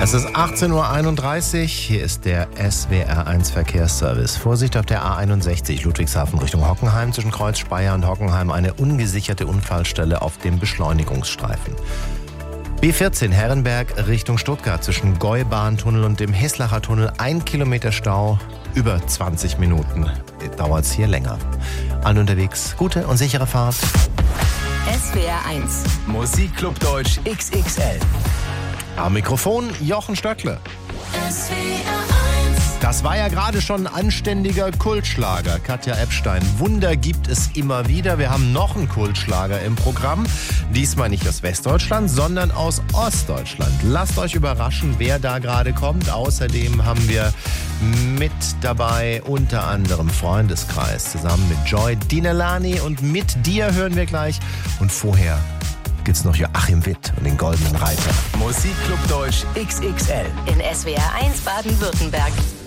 Es ist 18.31 Uhr, hier ist der SWR1 Verkehrsservice. Vorsicht auf der A61 Ludwigshafen Richtung Hockenheim. Zwischen Kreuz Speyer und Hockenheim eine ungesicherte Unfallstelle auf dem Beschleunigungsstreifen. B14 Herrenberg Richtung Stuttgart zwischen Gäubahntunnel und dem Heslacher Tunnel 1 Kilometer Stau. Über 20 Minuten dauert es hier länger. Allen unterwegs, gute und sichere Fahrt. SWR1 Musikclub Deutsch XXL. Am Mikrofon Jochen Stöckle. SWR1 Das war ja gerade schon ein anständiger Kultschlager. Katja Epstein. Wunder gibt es immer wieder. Wir haben noch einen Kultschlager im Programm. Diesmal nicht aus Westdeutschland, sondern aus Ostdeutschland. Lasst euch überraschen, wer da gerade kommt. Außerdem haben wir mit dabei unter anderem Freundeskreis zusammen mit Joy Dinelani. Und mit dir hören wir gleich. Und vorher gibt's noch Joachim Witt und den Goldenen Reiter. Musikclub Deutsch XXL. in SWR1 Baden-Württemberg.